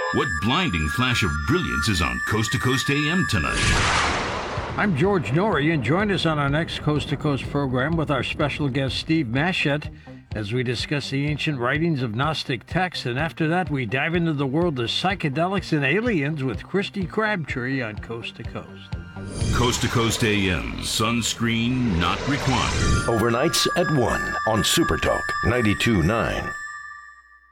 What blinding flash of brilliance is on Coast to Coast AM tonight? I'm George Norrie, and join us on our next Coast to Coast program with our special guest Steve Machette as we discuss the ancient writings of Gnostic texts. And after that, we dive into the world of psychedelics and aliens with Christy Crabtree on Coast to Coast. Coast to Coast AM, sunscreen not required. Overnights at 1 on Super Talk 92.9.